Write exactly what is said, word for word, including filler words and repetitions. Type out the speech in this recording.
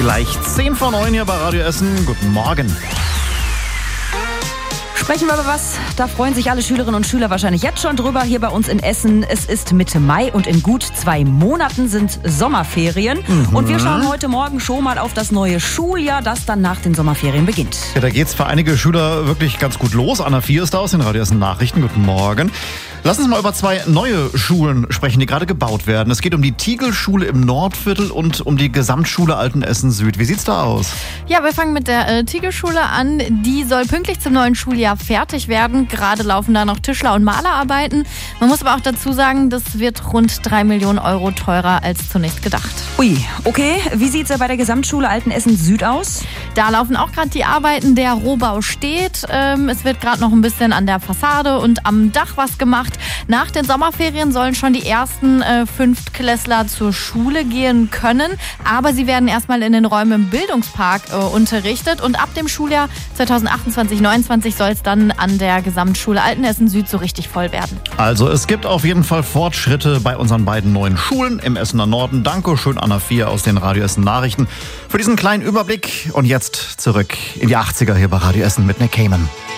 Gleich zehn vor neun hier bei Radio Essen. Guten Morgen. Sprechen wir über was, da freuen sich alle Schülerinnen und Schüler wahrscheinlich jetzt schon drüber. Hier bei uns in Essen, es ist Mitte Mai und in gut zwei Monaten sind Sommerferien. Mhm. Und wir schauen heute Morgen schon mal auf das neue Schuljahr, das dann nach den Sommerferien beginnt. Ja, da geht's für einige Schüler wirklich ganz gut los. Anna vier ist da aus den Radio Essen Nachrichten. Guten Morgen. Lass uns mal über zwei neue Schulen sprechen, die gerade gebaut werden. Es geht um die Tiegel-Schule im Nordviertel und um die Gesamtschule Altenessen Süd. Wie sieht's da aus? Ja, wir fangen mit der äh, Tiegel-Schule an. Die soll pünktlich zum neuen Schuljahr fertig werden. Gerade laufen da noch Tischler- und Malerarbeiten. Man muss aber auch dazu sagen, das wird rund drei Millionen Euro teurer als zunächst gedacht. Ui, okay. Wie sieht's ja bei der Gesamtschule Altenessen Süd aus? Da laufen auch gerade die Arbeiten. Der Rohbau steht. Ähm, es wird gerade noch ein bisschen an der Fassade und am Dach was gemacht. Nach den Sommerferien sollen schon die ersten äh, Fünftklässler zur Schule gehen können. Aber sie werden erstmal in den Räumen im Bildungspark äh, unterrichtet. Und ab dem Schuljahr zwanzig achtundzwanzig neunundzwanzig soll es dann an der Gesamtschule Altenessen Süd so richtig voll werden. Also es gibt auf jeden Fall Fortschritte bei unseren beiden neuen Schulen im Essener Norden. Danke schön, Anna vier aus den Radio Essen Nachrichten für diesen kleinen Überblick. Und jetzt zurück in die achtziger hier bei Radio Essen mit Nick Cayman.